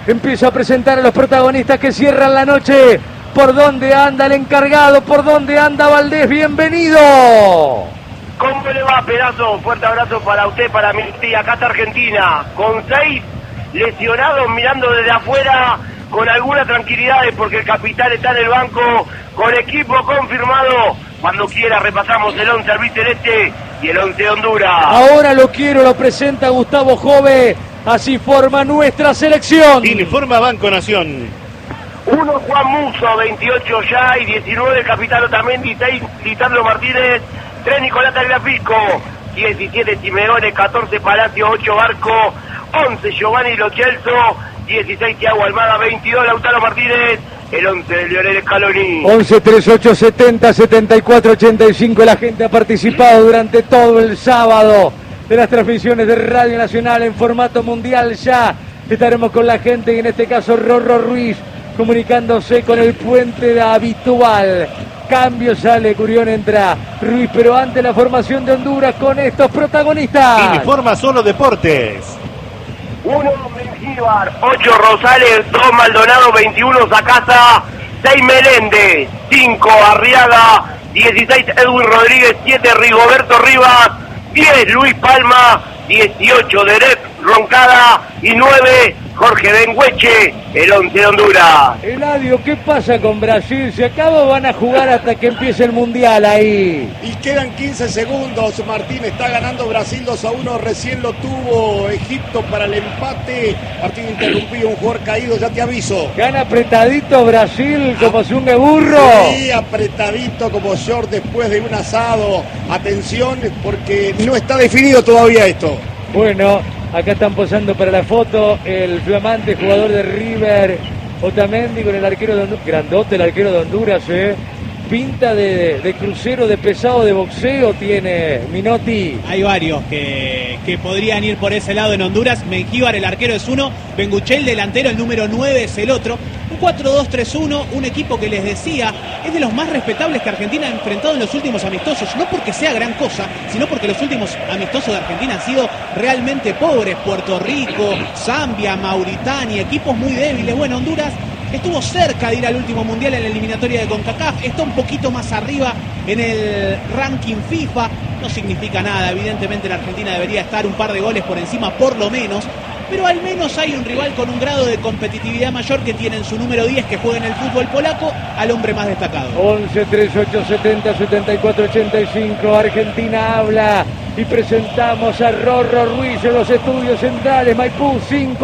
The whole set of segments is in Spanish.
Empiezo a presentar a los protagonistas que cierran la noche. ¿Por dónde anda el encargado? ¿Por dónde anda Valdés? ¡Bienvenido! ¿Cómo le va, pedazo? Fuerte abrazo para usted, para mi tía. Acá está Argentina, con 6 lesionados, mirando desde afuera con alguna tranquilidad, porque el capitán está en el banco, con equipo confirmado. Cuando quiera repasamos el 11 albiceleste y el 11 de Honduras. Ahora lo presenta Gustavo Jove. Así forma nuestra selección. Informa Banco Nación. 1 Juan Muso, 28 ya, y 19 el capitán Otamendi, 6 Lisandro Martínez, 3 Nicolás Tagliafico, 17 Simeone, 14 Palacio, 8 Barco, 11 Giovanni Lo Celso, 16 Thiago Almada, 22 Lautaro Martínez, el 11 de Lionel Scaloni. 11 38 70 74 85. La gente ha participado durante todo el sábado de las transmisiones de Radio Nacional en formato mundial. Ya estaremos con la gente, y en este caso Rorro Ruiz, comunicándose con el puente habitual. Cambio, sale Curión, entra Ruiz, pero ante la formación de Honduras con estos protagonistas. Informa Solo Deportes. 1 Mengíbar, 8 Rosales, 2 Maldonado, 21 Zacasa, 6 Meléndez, 5 Arriaga, 16 Edwin Rodríguez, 7 Rigoberto Rivas, 10 Luis Palma, 18 Derek Roncada y 9 Jorge Bengueche, el 11 de Honduras. Eladio, ¿qué pasa con Brasil? ¿Se acaba o van a jugar hasta que empiece el Mundial ahí? Y quedan 15 segundos, Martín, está ganando Brasil 2-1, recién lo tuvo Egipto para el empate. Martín interrumpió, un jugador caído, ya te aviso. Gana apretadito Brasil como Zungue Burro. Sí, apretadito como short después de un asado. Atención, porque no está definido todavía esto. Bueno, acá están posando para la foto el flamante jugador de River, Otamendi, con el arquero de Honduras. Grandote el arquero de Honduras, pinta de crucero, de pesado, de boxeo tiene Minotti. Hay varios que podrían ir por ese lado en Honduras. Mengíbar, el arquero, es uno. Benguché, el delantero, el número 9, es el otro. Un 4-2-3-1, un equipo que les decía es de los más respetables que Argentina ha enfrentado en los últimos amistosos. No porque sea gran cosa, sino porque los últimos amistosos de Argentina han sido realmente pobres. Puerto Rico, Zambia, Mauritania, equipos muy débiles. Bueno, Honduras estuvo cerca de ir al último mundial en la eliminatoria de CONCACAF, está un poquito más arriba en el ranking FIFA, no significa nada, evidentemente la Argentina debería estar un par de goles por encima por lo menos, pero al menos hay un rival con un grado de competitividad mayor que tiene en su número 10, que juega en el fútbol polaco, al hombre más destacado. 11 38 70 74 85, Argentina habla y presentamos a Rorro Ruiz en los estudios centrales, Maipú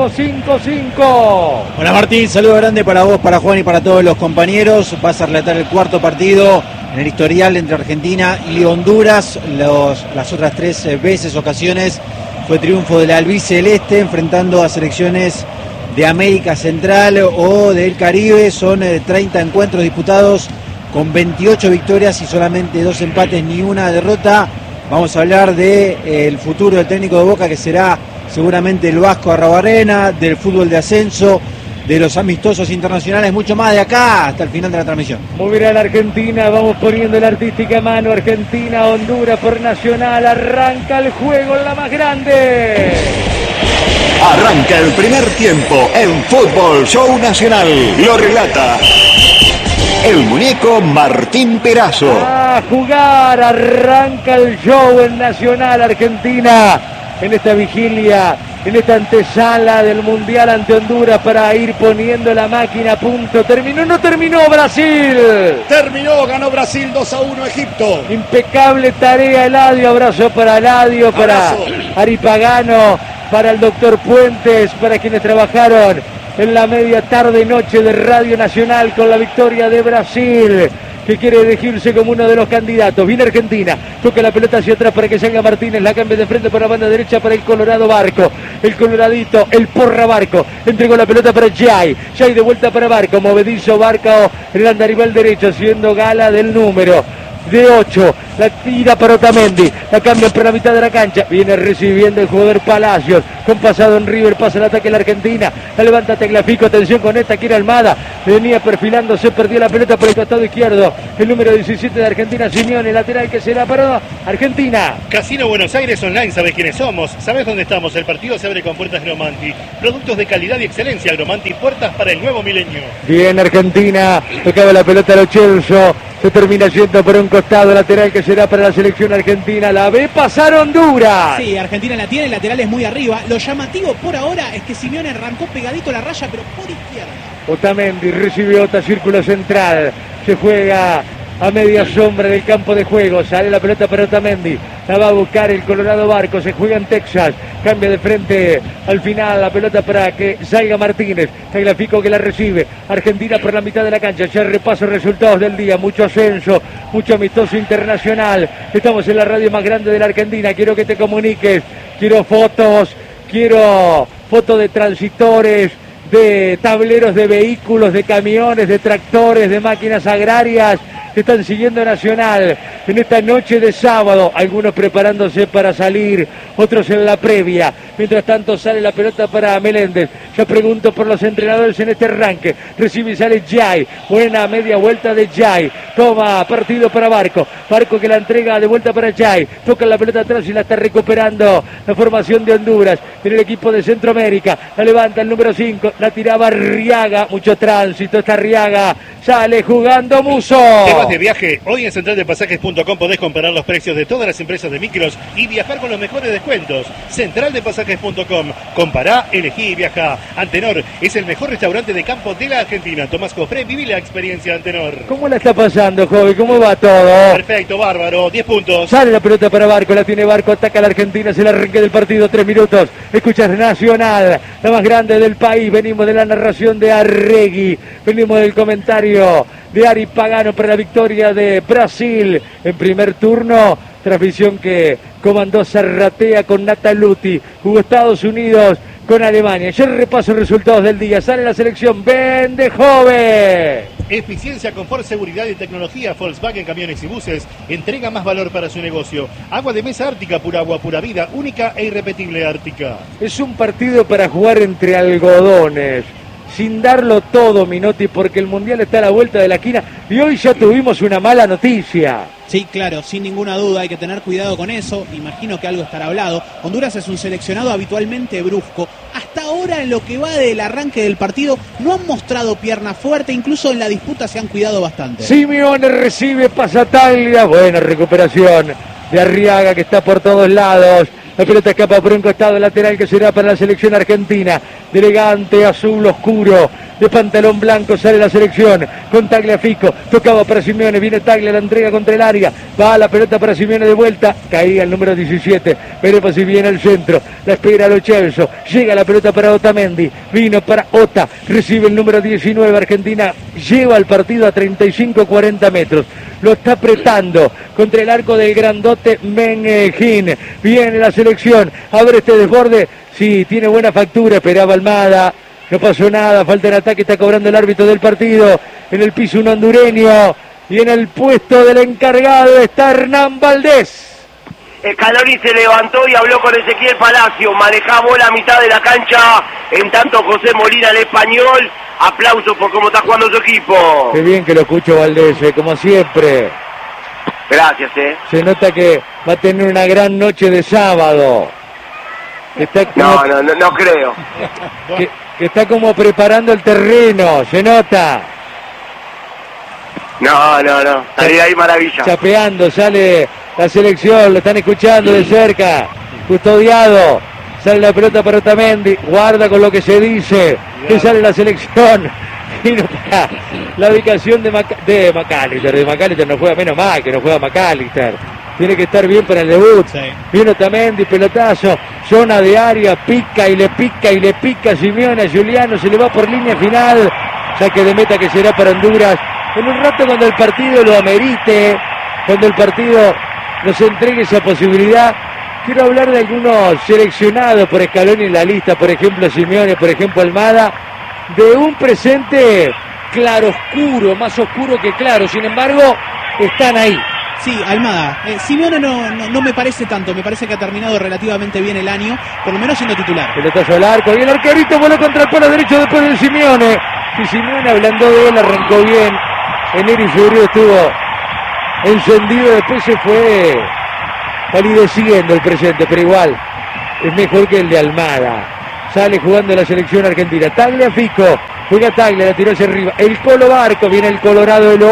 555. Hola Martín, saludo grande para vos, para Juan y para todos los compañeros. Vas a relatar el cuarto partido en el historial entre Argentina y Honduras. Las otras 3 ocasiones fue triunfo del albiceleste enfrentando a selecciones de América Central o del Caribe. Son 30 encuentros disputados con 28 victorias y solamente 2 empates ni una derrota. Vamos a hablar del futuro del técnico de Boca, que será seguramente el Vasco Arrabarrena, del fútbol de ascenso, de los amistosos internacionales, mucho más de acá hasta el final de la transmisión. Moverá la Argentina, vamos poniendo la artística mano. Argentina, Honduras por Nacional, arranca el juego en la más grande. Arranca el primer tiempo en Fútbol Show Nacional. Lo relata el muñeco Martín Perazo. A jugar, arranca el show en Nacional. Argentina en esta vigilia, en esta antesala del Mundial ante Honduras, para ir poniendo la máquina a punto. ¿Terminó? ¿No terminó Brasil? Terminó, ganó Brasil 2-1 Egipto. Impecable tarea, Eladio. Abrazo para Eladio, para Ari Pagano, para el doctor Puentes, para quienes trabajaron en la media tarde noche de Radio Nacional con la victoria de Brasil, que quiere elegirse como uno de los candidatos. Viene Argentina, toca la pelota hacia atrás para que salga Martínez, la cambia de frente por la banda derecha para el Colorado Barco, el Coloradito, el Porra Barco, entregó la pelota para Jay de vuelta para Barco, movedizo Barco en el andarivel derecho, haciendo gala del número. de 8. La tira para Otamendi. La cambia por la mitad de la cancha. Viene recibiendo el jugador Palacios. Con pasado en River. Pasa el ataque de la Argentina. La levanta Tagliafico. Atención con esta. Quiere Almada. Venía perfilándose. Perdió la pelota por el costado izquierdo. El número 17 de Argentina, Simeone. Lateral que será para Argentina. Casino Buenos Aires Online. ¿Sabes quiénes somos? ¿Sabes dónde estamos? El partido se abre con puertas Gromanti. Productos de calidad y excelencia. Gromanti. Puertas para el nuevo milenio. Bien Argentina. Tocaba la pelota a Lo Celso. Se termina yendo por un costado, lateral que será para la selección argentina. La ve pasar Honduras. Sí, Argentina la tiene, el lateral es muy arriba. Lo llamativo por ahora es que Simeone arrancó pegadito a la raya, pero por izquierda. Otamendi recibe otra, círculo central. Se juega a media sombra del campo de juego. Sale la pelota para Otamendi. La va a buscar el Colorado Barco. Se juega en Texas. Cambia de frente al final la pelota para que salga Martínez. Tagliafico que la recibe. Argentina por la mitad de la cancha. Ya repaso resultados del día. Mucho ascenso. Mucho amistoso internacional. Estamos en la radio más grande de la Argentina. Quiero que te comuniques. Quiero fotos. Quiero fotos de transitores, de tableros de vehículos, de camiones, de tractores, de máquinas agrarias que están siguiendo Nacional en esta noche de sábado, algunos preparándose para salir, otros en la previa. Mientras tanto sale la pelota para Meléndez. Ya pregunto por los entrenadores en este arranque. Recibe y sale Jai. Buena media vuelta de Jai. Toma partido para Barco. Barco que la entrega de vuelta para Jai. Toca la pelota atrás y la está recuperando la formación de Honduras. En el equipo de Centroamérica. La levanta el número 5. La tiraba Arriaga. Mucho tránsito. Está Arriaga. Sale jugando Muso. ¿Te vas de viaje? Hoy en centraldepasajes.com podés comparar los precios de todas las empresas de micros y viajar con los mejores descuentos. Centraldepasajes.com. Compará, elegí y viajá. Antenor es el mejor restaurante de campo de la Argentina. Tomás Cofré, viví la experiencia Antenor. ¿Cómo la está pasando, joven? ¿Cómo va todo? Perfecto, bárbaro, 10 puntos. Sale la pelota para Barco, la tiene Barco, ataca a la Argentina, es el arranque del partido, 3 minutos. Escuchas Nacional, la más grande del país. Venimos de la narración de Arregui, venimos del comentario de Ari Pagano para la victoria de Brasil en primer turno. Transmisión que comandó Zarratea con Nataluti. Jugó Estados Unidos con Alemania. Yo repaso resultados del día. Sale la selección. Vende joven. Eficiencia, confort, seguridad y tecnología. Volkswagen Camiones y Buses entrega más valor para su negocio. Agua de mesa Ártica, pura agua, pura vida, única e irrepetible Ártica. Es un partido para jugar entre algodones, sin darlo todo, Minotti, porque el Mundial está a la vuelta de la esquina y hoy ya tuvimos una mala noticia. Sí, claro, sin ninguna duda, hay que tener cuidado con eso. Imagino que algo estará hablado. Honduras es un seleccionado habitualmente brusco. Hasta ahora, en lo que va del arranque del partido, no han mostrado pierna fuerte, incluso en la disputa se han cuidado bastante. Simeone recibe, pasa Taglia, buena recuperación de Arriaga que está por todos lados. La pelota escapa por un costado lateral que será para la selección argentina. De elegante azul oscuro, de pantalón blanco sale la selección con Tagliafico. Tocaba para Simeone, viene Taglia, la entrega contra el área. Va la pelota para Simeone de vuelta. Caía el número 17. Veremos si viene al centro. La espera Lo Celso. Llega la pelota para Otamendi. Vino para Ota. Recibe el número 19. Argentina lleva el partido a 35-40 metros. Lo está apretando contra el arco del grandote Meneghin. Viene la selección. Abre este desborde. Sí, tiene buena factura. Esperaba Almada. No pasó nada. Falta en ataque. Está cobrando el árbitro del partido. En el piso un hondureño. Y en el puesto del encargado está Hernán Valdés. Scaloni se levantó y habló con Ezequiel Palacio. Manejá bola a mitad de la cancha. En tanto José Molina, el español. Aplausos por cómo está jugando su equipo. Qué bien que lo escucho, Valdés, como siempre. Gracias, Se nota que va a tener una gran noche de sábado. Está como, no creo. que está como preparando el terreno, se nota. No. Estaría ahí maravilla. Chapeando, sale la selección, lo están escuchando de cerca. Custodiado. Sale la pelota para Otamendi. Guarda con lo que se dice. Que sale la selección. Y no para la ubicación de McAllister. De McAllister no juega, menos mal que no juega McAllister. Tiene que estar bien para el debut. Sí. Viene Otamendi, pelotazo. Zona de área, pica y le pica Simeone a Giuliano. Se le va por línea final. Saque de meta que será para Honduras. En un rato cuando el partido lo amerite, cuando el partido nos entregue esa posibilidad. Quiero hablar de algunos seleccionados por Scaloni en la lista, por ejemplo Simeone, por ejemplo Almada, de un presente claroscuro, más oscuro que claro, sin embargo, están ahí. Sí, Almada. Simeone no me parece tanto, me parece que ha terminado relativamente bien el año, por lo menos siendo titular. Pelotazo al arco y el arquerito voló contra el palo derecho después de Simeone. Y Simeone, hablando de él, arrancó bien. Enero y febrero estuvo encendido, después se fue palideciendo el presente, pero igual es mejor que el de Almada. Sale jugando la selección argentina. Tagliafico, juega Taglia, la tiró hacia arriba. El Colo Barco, viene el Colorado, el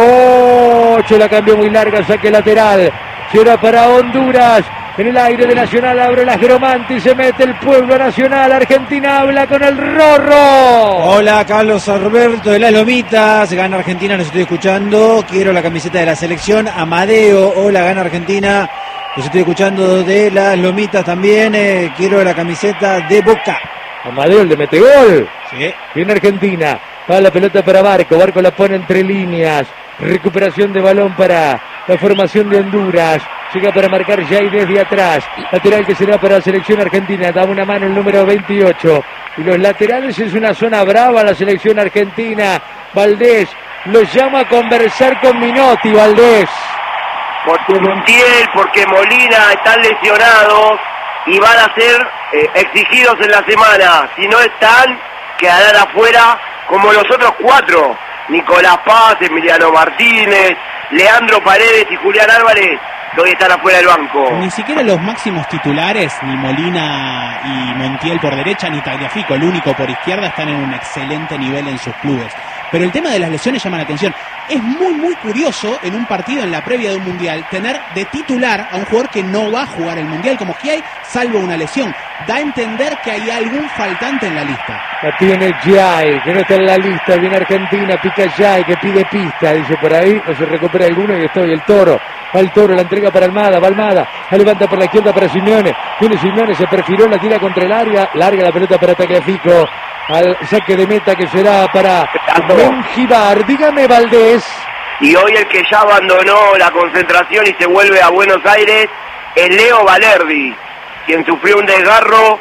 8, la cambió muy larga, saque lateral. Será para Honduras. En el aire de Nacional abre las Gromanti, se mete el pueblo nacional. Argentina habla con el Rorro. Hola, Carlos Alberto de las Lomitas. Gana Argentina, los estoy escuchando. Quiero la camiseta de la selección. Amadeo, hola, gana Argentina. Los estoy escuchando de las Lomitas también. Quiero la camiseta de Boca. Amadeo, el de mete gol. Sí. Viene Argentina. Va la pelota para Barco. Barco la pone entre líneas. Recuperación de balón para la formación de Honduras. Llega para marcar Jay desde atrás. Lateral que será para la selección argentina. Da una mano el número 28. Y los laterales es una zona brava la selección argentina. Valdés lo llama a conversar con Minotti. Valdés. Porque Montiel, porque Molina están lesionados y van a ser exigidos en la semana. Si no están, quedarán afuera como los otros 4. Nicolás Paz, Emiliano Martínez, Leandro Paredes y Julián Álvarez, que hoy están afuera del banco. Ni siquiera los máximos titulares, ni Molina y Montiel por derecha, ni Tagliafico, el único por izquierda, están en un excelente nivel en sus clubes. Pero el tema de las lesiones llama la atención. Es muy curioso en un partido en la previa de un mundial tener de titular a un jugador que no va a jugar el mundial como que hay, salvo una lesión. Da a entender que hay algún faltante en la lista. La tiene Jay, que no está en la lista. Viene Argentina, pica Jay, que pide pista, dice por ahí, o se recupera alguno y estoy el Toro. Va el Toro, la entrega para Almada, va Almada, la levanta por la izquierda para Simeone. Viene Simeone, se perfiló, la tira contra el área, larga la pelota para Tagliafico. Al saque de meta que será para Mengíbar. Dígame, Valdés. Y hoy el que ya abandonó la concentración y se vuelve a Buenos Aires es Leo Valerdi, quien sufrió un desgarro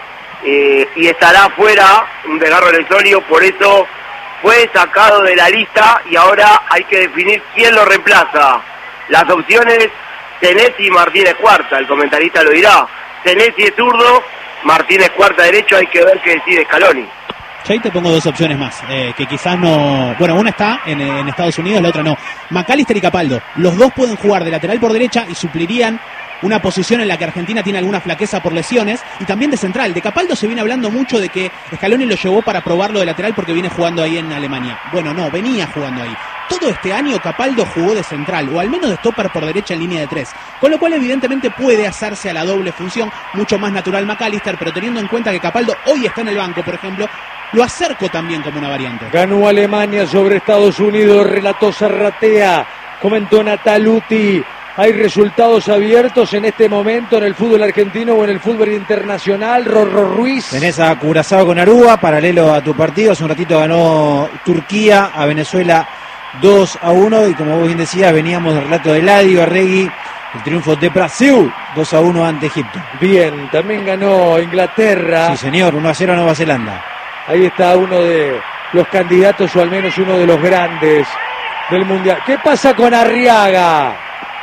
y estará fuera, un desgarro en el sóleo, por eso fue sacado de la lista y ahora hay que definir quién lo reemplaza. Las opciones, Senesi y Martínez Cuarta, el comentarista lo dirá. Senesi es zurdo, Martínez Cuarta derecho, hay que ver qué decide Scaloni. Yo ahí te pongo dos opciones más, que quizás no... Bueno, una está en Estados Unidos, la otra no. McAllister y Capaldo, los dos pueden jugar de lateral por derecha y suplirían una posición en la que Argentina tiene alguna flaqueza por lesiones, y también de central. De Capaldo se viene hablando mucho de que Scaloni lo llevó para probarlo de lateral porque viene jugando ahí en Alemania. Bueno, no, venía jugando ahí. Todo este año Capaldo jugó de central, o al menos de stopper por derecha en línea de 3, con lo cual evidentemente puede hacerse a la doble función, mucho más natural McAllister, pero teniendo en cuenta que Capaldo hoy está en el banco, por ejemplo, lo acerco también como una variante. Ganó Alemania sobre Estados Unidos, relató Zarratea, comentó Nataluti. Hay resultados abiertos en este momento en el fútbol argentino o en el fútbol internacional. Rorro Ruiz. Tenés a Curazao con Aruba, paralelo a tu partido. Hace un ratito ganó Turquía a Venezuela 2-1 y como vos bien decías, veníamos del relato de Eladio Arregui, el triunfo de Brasil 2-1 ante Egipto. Bien, también ganó Inglaterra. Sí, señor, 1-0 a Nueva Zelanda. Ahí está uno de los candidatos, o al menos uno de los grandes del Mundial. ¿Qué pasa con Arriaga?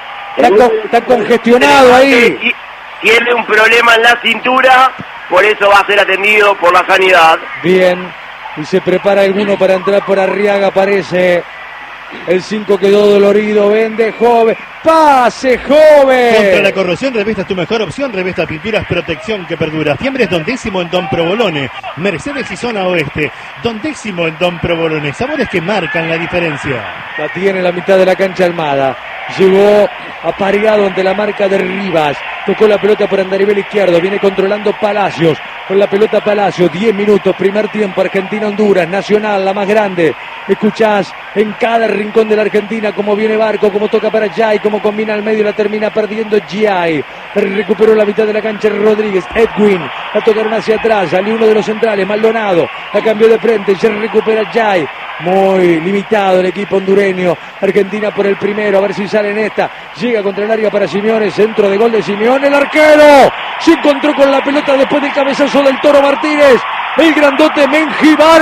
Está congestionado ahí. Tiene un problema en la cintura, por eso va a ser atendido por la sanidad. Bien, y se prepara alguno para entrar por Arriaga, parece. El 5 quedó dolorido, vende joven, pase joven. Contra la corrosión, Revesta es tu mejor opción. Revesta Pinturas, protección que perdura. Fiambres Don Décimo en Don Provolone. Mercedes y Zona Oeste. Don Décimo en Don Provolone. Sabores que marcan la diferencia. La tiene la mitad de la cancha Almada. Llegó apareado ante la marca de Rivas. Tocó la pelota por andarivel izquierdo. Viene controlando Palacios. Con la pelota Palacios. 10 minutos. Primer tiempo. Argentina-Honduras. Nacional, la más grande. Escuchás en cada rincón de la Argentina cómo viene Barco, cómo toca para Jay, cómo combina al medio y la termina perdiendo Jay. Recuperó la mitad de la cancha Rodríguez. Edwin. La tocaron hacia atrás. Salió uno de los centrales. Maldonado. La cambió de frente. Se recupera Jay. Muy limitado el equipo hondureño. Argentina por el primero, a ver si sale en esta. Llega contra el área para Simeone, centro de gol de Simeone. El arquero se encontró con la pelota después del cabezazo del Toro Martínez. El grandote Mengíbar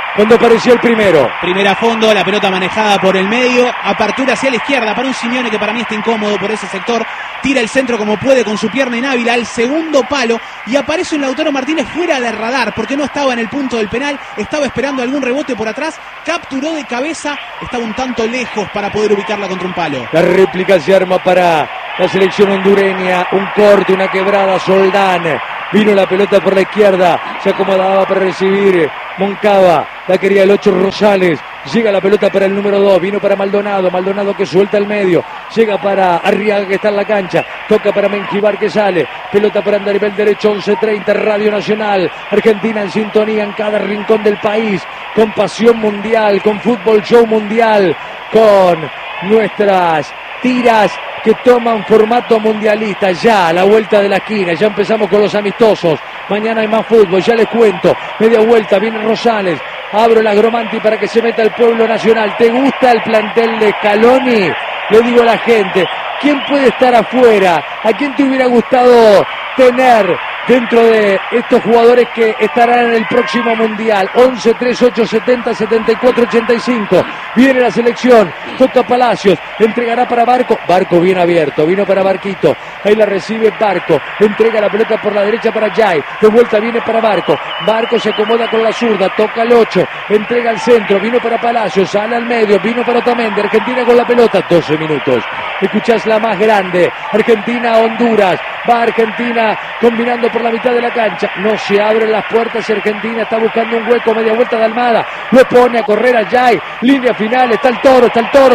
cuando apareció el primero. Primera fondo, la pelota manejada por el medio, apertura hacia la izquierda para un Simeone que para mí está incómodo por ese sector, tira el centro como puede con su pierna inhábil al segundo palo y aparece un Lautaro Martínez fuera de radar porque no estaba en el punto del penal, estaba esperando algún rebote por atrás, capturó de cabeza, estaba un tanto lejos para poder ubicarla contra un palo. La réplica se arma para la selección hondureña, un corte, una quebrada, Soldán. Vino la pelota por la izquierda, se acomodaba para recibir Moncada, la quería el 8 Rosales, llega la pelota para el número 2, vino para Maldonado, Maldonado que suelta el medio, llega para Arriaga que está en la cancha, toca para Mengíbar que sale, pelota para Andarivel derecho, 11:30, Radio Nacional, Argentina en sintonía en cada rincón del país, con pasión mundial, con fútbol show mundial, con nuestras tiras que toman formato mundialista, ya a la vuelta de la esquina, ya empezamos con los amistosos, mañana hay más fútbol, ya les cuento, media vuelta, viene Rosales, abro la Gromanti para que se meta el pueblo nacional. ¿Te gusta el plantel de Scaloni? Le digo a la gente, ¿quién puede estar afuera? ¿A quién te hubiera gustado tener dentro de estos jugadores que estarán en el próximo Mundial? 11, 3, 8, 70, 74, 85. Viene la selección, toca Palacios, entregará para Barco. Barco bien abierto, vino para Barquito. Ahí la recibe Barco, entrega la pelota por la derecha para Jai. De vuelta viene para Barco. Barco se acomoda con la zurda, toca el 8, entrega al centro, vino para Palacios, sale al medio, vino para Otamendi. Argentina con la pelota, 12 minutos. Escuchás la más grande, Argentina-Honduras. Va Argentina combinando por la mitad de la cancha, no se abren las puertas y Argentina está buscando un hueco, media vuelta de Almada, lo pone a correr a Jai, línea final, está el Toro,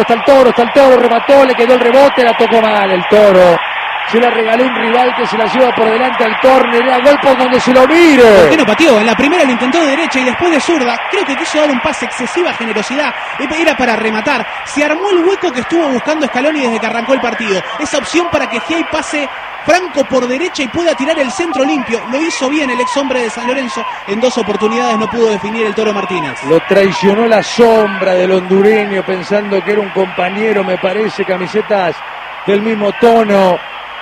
remató, le quedó el rebote, la tocó mal el Toro. Se la regaló un rival que se la lleva por delante al córner, era gol por donde se lo mire. ¿Por qué no pateó? En la primera lo intentó de derecha y después de zurda. Creo que quiso dar un pase, excesiva generosidad. Era para rematar. Se armó el hueco que estuvo buscando Scaloni desde que arrancó el partido. Esa opción para que Giai pase franco por derecha y pueda tirar el centro limpio. Lo hizo bien el ex hombre de San Lorenzo. En 2 oportunidades no pudo definir el Toro Martínez. Lo traicionó la sombra del hondureño pensando que era un compañero, me parece, camisetas del mismo tono.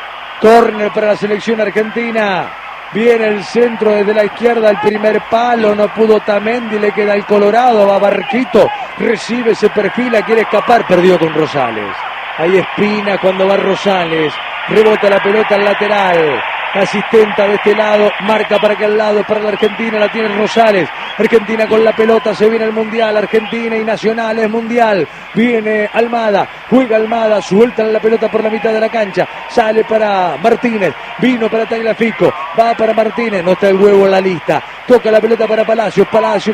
Córner para la selección argentina. Viene el centro desde la izquierda, el primer palo, no pudo Otamendi, le queda el Colorado, va Barquito, recibe, se perfila, quiere escapar, perdió con Rosales. Ahí Espina cuando va Rosales, rebota la pelota al lateral. La asistenta de este lado, marca para aquel lado, para la Argentina, la tiene Rosales. Argentina con la pelota, se viene el Mundial, Argentina y Nacional es Mundial. Viene Almada, juega Almada, sueltan la pelota por la mitad de la cancha, sale para Martínez, vino para Tagliafico, va para Martínez, no está el huevo en la lista. Toca la pelota para Palacios,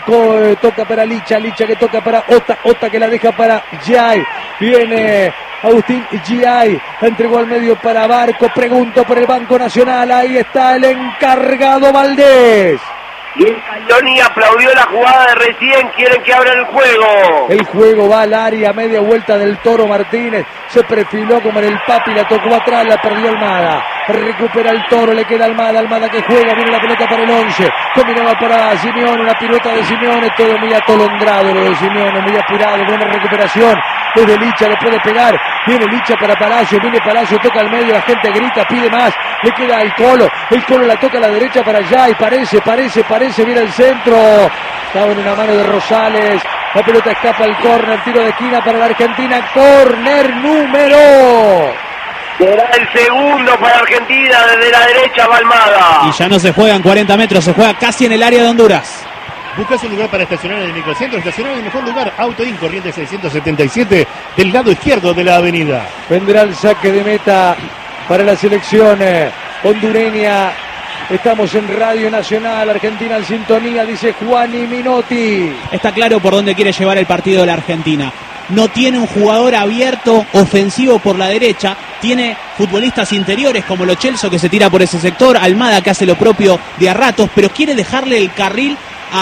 toca para Licha que toca para Ota que la deja para Jai. Viene Agustín Giai, la entregó al medio para Barco, pregunto por el Banco Nacional, ahí está el encargado Valdés. Y Scaloni aplaudió la jugada de recién, quieren que abra el juego. El juego va al área, media vuelta del Toro Martínez, se perfiló como en el Papi, la tocó atrás, la perdió Almada. Recupera el Toro, le queda Almada que juega, viene la pelota para el 11, combinaba para Simeone, una pirueta de Simeone, todo muy atolondrado lo de Simeone, muy apurado, buena recuperación, desde Licha le puede pegar, viene Licha para Palacio, viene Palacio, toca al medio, la gente grita, pide más, le queda el Colo la toca a la derecha para allá y parece, viene el centro, estaba en una mano de Rosales, la pelota escapa al córner, tiro de esquina para la Argentina, córner número... Será el segundo para Argentina, desde la derecha va Almada. Y ya no se juega en 40 metros, se juega casi en el área de Honduras. ¿Buscas un lugar para estacionar en el microcentro? Estacionar en el mejor lugar, Autoin, Corrientes 677, del lado izquierdo de la avenida. Vendrá el saque de meta para la selección hondureña. Estamos en Radio Nacional, Argentina en sintonía, dice Juani Minotti. Está claro por dónde quiere llevar el partido de la Argentina. No tiene un jugador abierto, ofensivo por la derecha. Tiene futbolistas interiores como Lo Celso que se tira por ese sector. Almada que hace lo propio de a ratos, pero quiere dejarle el carril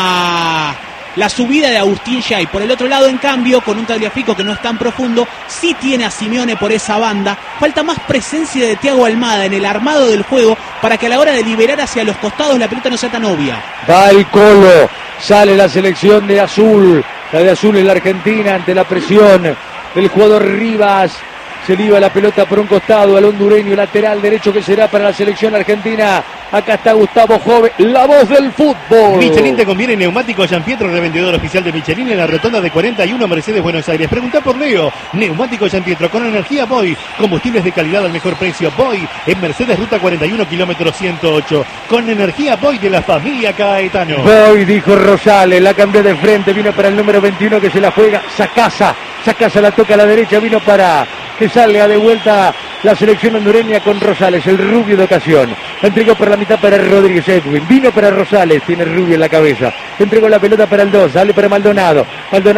a la subida de Agustín Giai. Por el otro lado, en cambio, con un Tagliafico que no es tan profundo, sí tiene a Simeone por esa banda. Falta más presencia de Thiago Almada en el armado del juego para que a la hora de liberar hacia los costados la pelota no sea tan obvia. Va el Colo, sale la selección de azul. La de azul es la Argentina ante la presión del jugador Rivas. Se liba la pelota por un costado al hondureño, lateral derecho que será para la selección argentina. Acá está Gustavo Jove, la voz del fútbol. Michelin te conviene. Neumático Gianpietro, revendedor oficial de Michelin en la rotonda de 41 Mercedes, Buenos Aires. Pregunta por Leo. Neumático Gianpietro con energía Boy. Combustibles de calidad al mejor precio. Boy en Mercedes, ruta 41, kilómetro 108. Con energía Boy de la familia Caetano. Boy, dijo Rosales, la cambió de frente, vino para el número 21 que se la juega. Sacasa la toca a la derecha, vino para que salga de vuelta la selección hondureña con Rosales, el rubio de ocasión. Entregó por la mitad para Rodríguez Edwin, vino para Rosales, tiene Rubio en la cabeza. Entregó la pelota para el 2, sale para Maldonado.